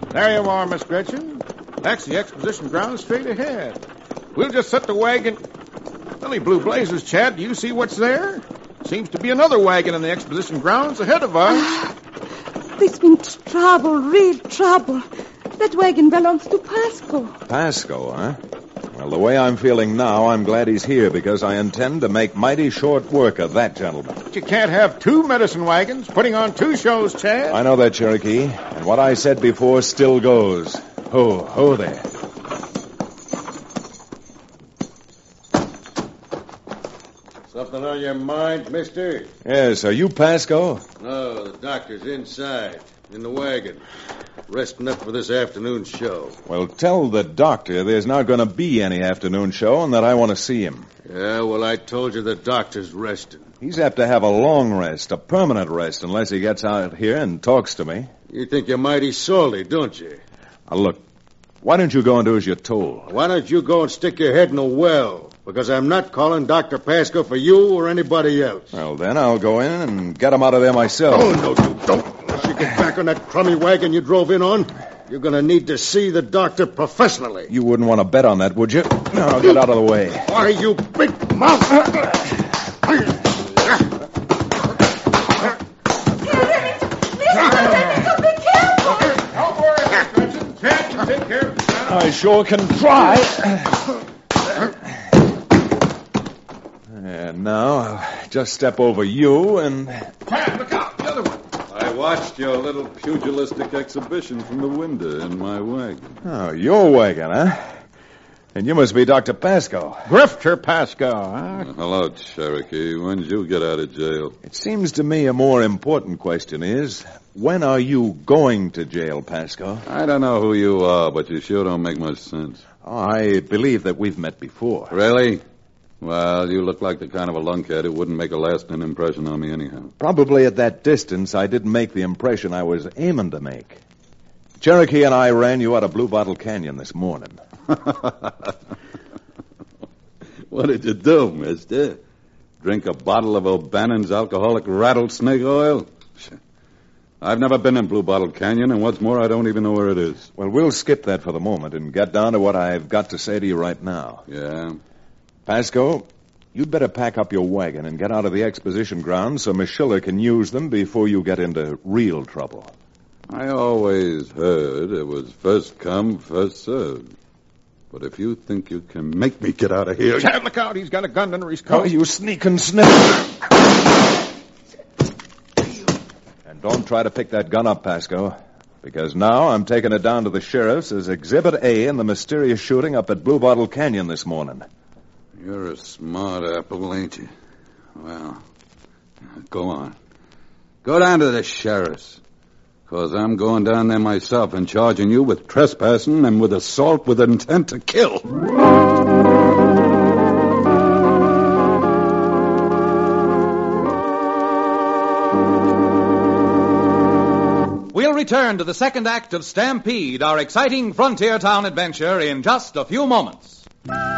There you are, Miss Gretchen. That's the exposition grounds straight ahead. We'll just set the wagon... Billy Blue Blazes, Chad, do you see what's there? Seems to be another wagon in the exposition grounds ahead of us. This means trouble, real trouble. That wagon belongs to Pasco. Pasco, huh? Well, the way I'm feeling now, I'm glad he's here because I intend to make mighty short work of that gentleman. But you can't have two medicine wagons putting on two shows, Chad. I know that, Cherokee. And what I said before still goes. Ho there. Something on your mind, mister? Yes, are you Pasco? No, the doctor's inside, in the wagon, resting up for this afternoon show. Well, tell the doctor there's not going to be any afternoon show and that I want to see him. Yeah, well, I told you the doctor's resting. He's apt to have a long rest, a permanent rest, unless he gets out here and talks to me. You think you're mighty salty, don't you? Now, look, why don't you go and do as you're told? Why don't you go and stick your head in a well? Because I'm not calling Dr. Pasco for you or anybody else. Well, then I'll go in and get him out of there myself. Oh, no, you don't. Unless you get back on that crummy wagon you drove in on, you're going to need to see the doctor professionally. You wouldn't want to bet on that, would you? No, I'll get out of the way. Why, you big mouth. Take care of it. I sure can try. And now I'll just step over you and... Chad, look out! The other one. I watched your little pugilistic exhibition from the window in my wagon. Oh, your wagon, huh? And you must be Dr. Pasco. Grifter Pasco, huh? Hello, Cherokee. When did you get out of jail? It seems to me a more important question is, when are you going to jail, Pasco? I don't know who you are, but you sure don't make much sense. Oh, I believe that we've met before. Really? Well, you look like the kind of a lunkhead who wouldn't make a lasting impression on me anyhow. Probably at that distance, I didn't make the impression I was aiming to make. Cherokee and I ran you out of Blue Bottle Canyon this morning. What did you do, mister? Drink a bottle of O'Bannon's alcoholic rattlesnake oil? I've never been in Blue Bottle Canyon, and what's more, I don't even know where it is. Well, we'll skip that for the moment and get down to what I've got to say to you right now. Yeah? Pasco, you'd better pack up your wagon and get out of the exposition grounds so Miss Schiller can use them before you get into real trouble. I always heard it was first come, first served. But if you think you can make me get out of here... Chad, look out. He's got a gun under his coat. Oh, you sneaking snip. And don't try to pick that gun up, Pasco. Because now I'm taking it down to the sheriff's as Exhibit A in the mysterious shooting up at Blue Bottle Canyon this morning. You're a smart apple, ain't you? Well, go on. Go down to the sheriff's. Because I'm going down there myself and charging you with trespassing and with assault with intent to kill. We'll return to the second act of Stampede, our exciting frontier town adventure, in just a few moments.